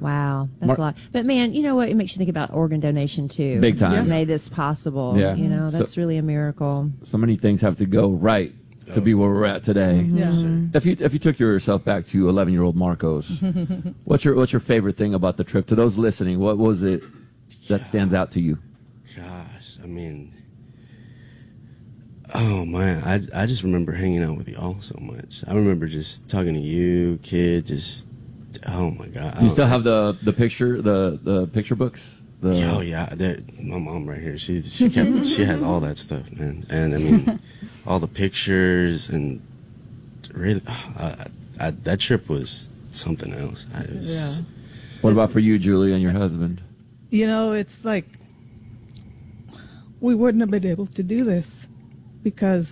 Wow, that's a lot. But man, you know what? It makes you think about organ donation too. Big time. What made this possible. Yeah. You know, that's really a miracle. So many things have to go right to be where we're at today. Yeah. If you took yourself back to 11-year-old Marcos, what's your favorite thing about the trip? To those listening, what was it that stands out to you? Gosh, I mean, oh man, I just remember hanging out with y'all so much. I remember just talking to you, kid, just. Oh my God! You still have the picture the picture books? Oh yeah, my mom right here. She has all that stuff, man. And I mean, all the pictures and really, that trip was something else. What about for you, Julie, and your husband? You know, it's like we wouldn't have been able to do this because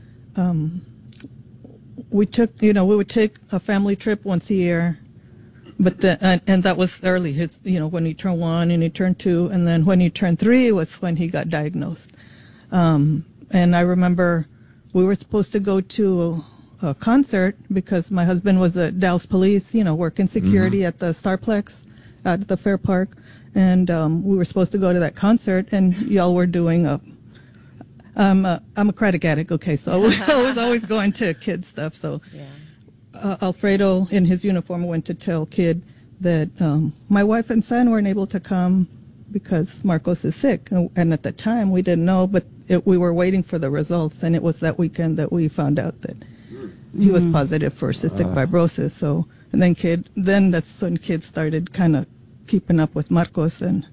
we would take a family trip once a year. But and that was early. When he turned 1 and he turned 2, and then when he turned 3 was when he got diagnosed. And I remember we were supposed to go to a concert because my husband was at Dallas Police, working security at the Starplex at the Fair Park, and we were supposed to go to that concert, and y'all were doing I'm a credit addict, okay, so I was always going to kids stuff, so. Yeah. Alfredo, in his uniform, went to tell Kid that my wife and son weren't able to come because Marcos is sick. And at the time, we didn't know, but we were waiting for the results. And it was that weekend that we found out that he was positive for cystic fibrosis. So, and then that's when Kid started kind of keeping up with Marcos. And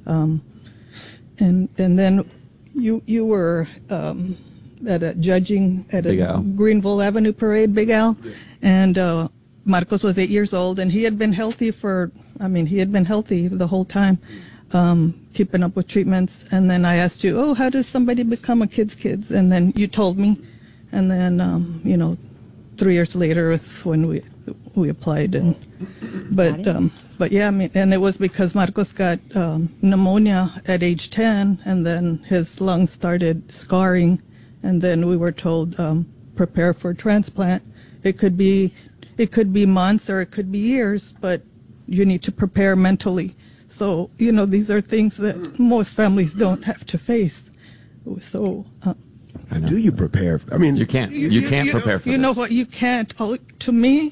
then you were at a judging at a Greenville Avenue parade, Big Al. Yeah. And Marcos was 8 years old, and he had been healthy the whole time, keeping up with treatments. And then I asked you, how does somebody become a kids? And then you told me. And then, 3 years later is when we applied. But yeah, I mean, and it was because Marcos got pneumonia at age 10, and then his lungs started scarring. And then we were told, prepare for transplant. It could be months or it could be years, but you need to prepare mentally. So, these are things that most families don't have to face. So, how do you prepare? I mean, you can't prepare for this. You know what? You can't. To me,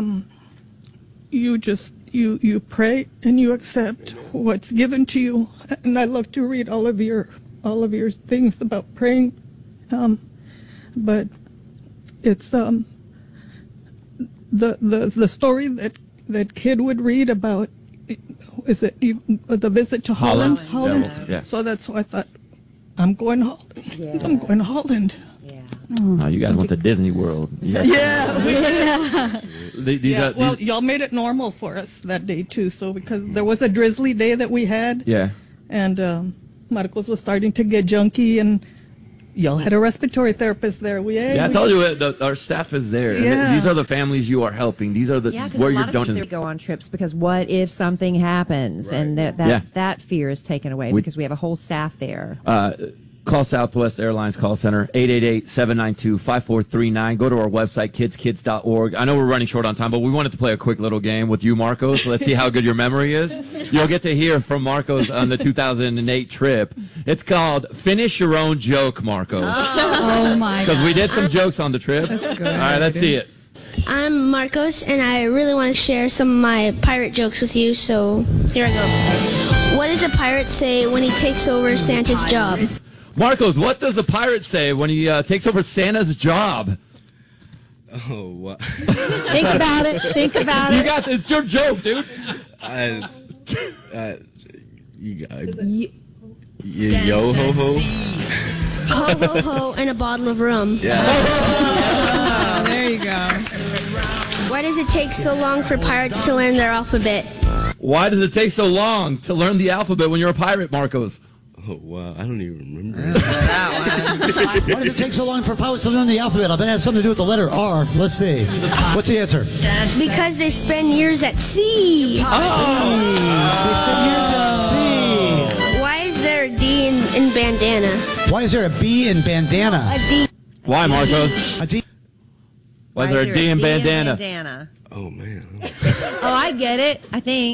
you pray and you accept what's given to you. And I love to read all of your things about praying. But it's the story that Kid would read about, is it the visit to Holland? Yeah. So that's why I thought, I'm going to Holland. Yeah. I'm going to Holland. Yeah. Oh, you guys went to Disney World. Yeah. Well, y'all made it normal for us that day too. So because there was a drizzly day that we had. Yeah. And Marcos was starting to get junky, and y'all had a respiratory therapist there. I told you our staff is there. Yeah. And these are the families you are helping. These are where you're donating. Go on trips because what if something happens, right. And that fear is taken away because we have a whole staff there. Call Southwest Airlines call center 888-792-5439. Go to our website kidskids.org. I know we're running short on time, but we wanted to play a quick little game with you, Marcos. So let's see how good your memory is. You'll get to hear from Marcos on the 2008 trip. It's called Finish Your Own Joke, Marcos. Oh my God. Because we did some jokes on the trip. That's good. All right, let's see it. I'm Marcos, and I really want to share some of my pirate jokes with you, so here I go. What does a pirate say when he takes over Santa's job? Marcos, what does the pirate say when he takes over Santa's job? Oh, what? Think about it. You got it's your joke, dude. Yo ho ho. Ho ho ho and a bottle of rum. Yeah. Oh, there you go. Why does it take so long for pirates to learn their alphabet? Why does it take so long to learn the alphabet when you're a pirate, Marcos? Oh, wow. I don't even remember. Why does it take so long for pilots to learn the alphabet? I bet it has something to do with the letter R. Let's see. What's the answer? Because they spend years at sea. They spend years at sea. Why is there a D in bandana? Why is there a B in bandana? A D. Why, Marcos? A D. Why is there a D in bandana? Oh, man. Oh, I get it, I think.